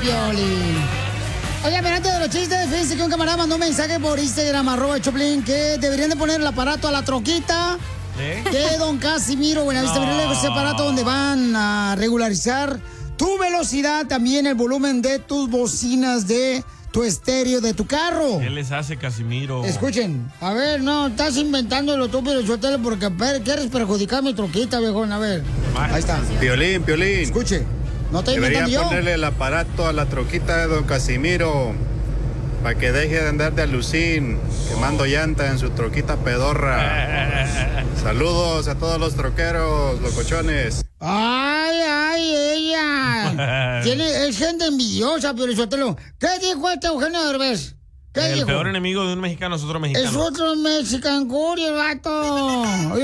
Piolín. Oye, pero antes de los chistes, fíjense que un camarada mandó un mensaje por Instagram, @Choplin, que deberían de poner el aparato a la troquita de don Casimiro. Bueno, no. Ese aparato donde van a regularizar tu velocidad, también el volumen de tus bocinas de tu estéreo de tu carro. ¿Qué les hace Casimiro? Escuchen, a ver, no, estás inventándolo tú, pero suéltalo porque quieres perjudicar mi troquita, viejón, a ver. Ahí está. Piolín. Escuche, no estoy inventando yo. Debería ponerle el aparato a la troquita de don Casimiro para que deje de andar de alucín, quemando llanta en su troquita pedorra. Saludos a todos los troqueros, locochones. Ay, ella. Es gente envidiosa, pero suéltalo. ¿Qué dijo este Eugenio Derbez? ¿Qué dijo? El peor enemigo de un mexicano es otro mexicano. Es otro mexicano, el vato.